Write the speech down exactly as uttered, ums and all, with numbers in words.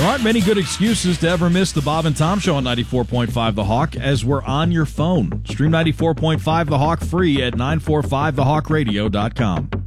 aren't many good excuses to ever miss the Bob and Tom Show on ninety-four point five The Hawk, as we're on your phone. Stream ninety-four point five The Hawk free at nine four five the hawk radio dot com.